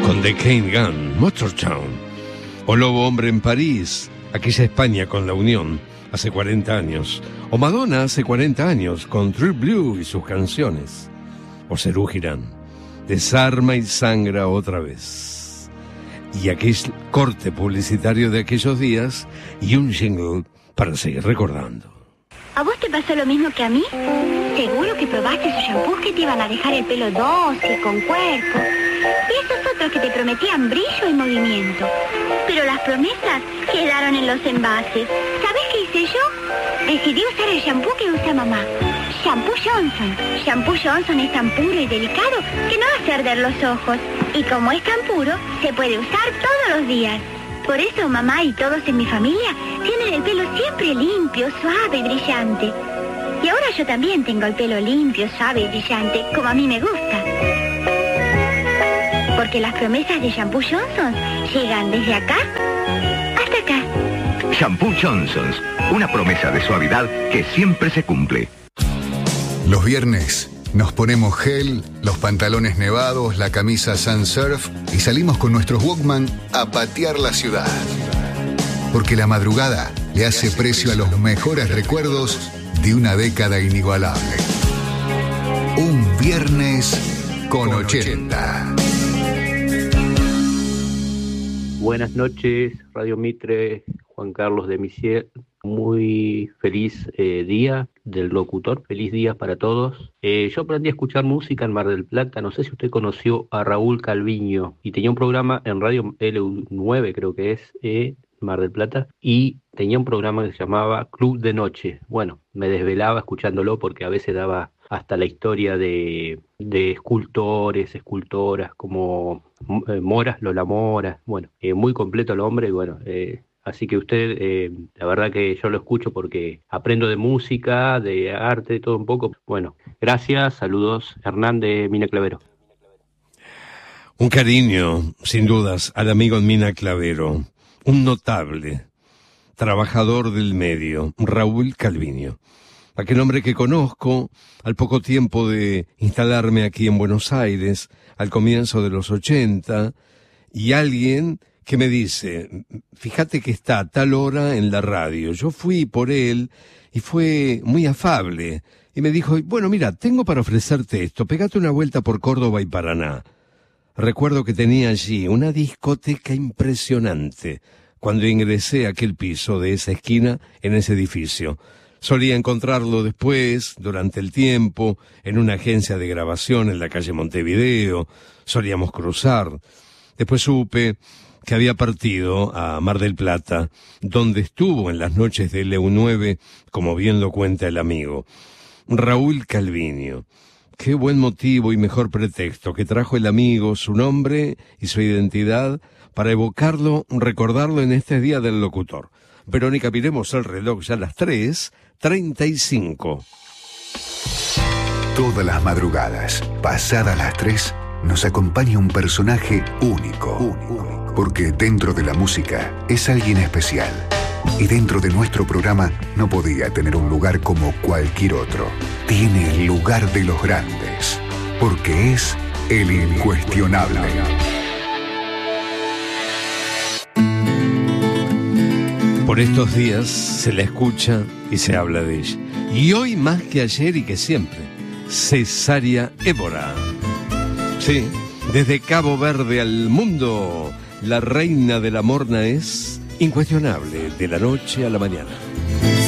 con The Cane Gun, Motortown, o Lobo Hombre en París, aquella España con La Unión, hace 40 años, o Madonna hace 40 años, con True Blue y sus canciones, o Serú Girán, Desarma y sangra otra vez, y aquel corte publicitario de aquellos días, y un jingle para seguir recordando. ¿A vos te pasó lo mismo que a mí? Seguro que probaste esos shampoos que te iban a dejar el pelo dócil, con cuerpo. Y esos otros que te prometían brillo y movimiento. Pero las promesas quedaron en los envases. ¿Sabés qué hice yo? Decidí usar el shampoo que usa mamá. Shampoo Johnson. Shampoo Johnson es tan puro y delicado que no hace arder los ojos. Y como es tan puro, se puede usar todos los días. Por eso mamá y todos en mi familia tienen el pelo siempre limpio, suave y brillante. Y ahora yo también tengo el pelo limpio, suave y brillante, como a mí me gusta. Porque las promesas de Shampoo Johnson llegan desde acá hasta acá. Shampoo Johnson's, una promesa de suavidad que siempre se cumple. Los viernes nos ponemos gel, los pantalones nevados, la camisa Sun Surf y salimos con nuestros Walkman a patear la ciudad. Porque la madrugada le hace precio a los mejores recuerdos de una década inigualable. Un viernes con 80. Buenas noches, Radio Mitre, Juan Carlos de Misier. Muy feliz día del locutor, feliz día para todos. Yo aprendí a escuchar música en Mar del Plata, no sé si usted conoció a Raúl Calviño, y tenía un programa en Radio L9, creo que es, Mar del Plata, y tenía un programa que se llamaba Club de Noche. Bueno, me desvelaba escuchándolo porque a veces daba hasta la historia de escultores, escultoras, como Lola Mora, bueno, muy completo el hombre, y bueno, así que usted, la verdad que yo lo escucho porque aprendo de música, de arte, de todo un poco. Bueno, gracias, saludos, Hernán de Mina Clavero. Un cariño, sin dudas, al amigo Mina Clavero, un notable trabajador del medio, Raúl Calviño. Aquel hombre que conozco al poco tiempo de instalarme aquí en Buenos Aires, al comienzo de los 80, y alguien que me dice, fíjate que está a tal hora en la radio. Yo fui por él y fue muy afable. Y me dijo, bueno, mira, tengo para ofrecerte esto, pegate una vuelta por Córdoba y Paraná. Recuerdo que tenía allí una discoteca impresionante cuando ingresé a aquel piso de esa esquina en ese edificio. Solía encontrarlo después, durante el tiempo, en una agencia de grabación en la calle Montevideo. Solíamos cruzar. Después supe que había partido a Mar del Plata, donde estuvo en las noches de LU9, como bien lo cuenta el amigo. Raúl Calviño. Qué buen motivo y mejor pretexto que trajo el amigo, su nombre y su identidad, para evocarlo, recordarlo en este día del locutor. Verónica, miremos el reloj ya a las 3:35. Todas las madrugadas, pasadas las 3, nos acompaña un personaje único. Porque dentro de la música es alguien especial. Y dentro de nuestro programa no podía tener un lugar como cualquier otro. Tiene el lugar de los grandes. Porque es el incuestionable. Por estos días se la escucha y se habla de ella. Y hoy más que ayer y que siempre, Cesárea Évora. Sí, desde Cabo Verde al mundo, la reina de la morna es incuestionable de la noche a la mañana.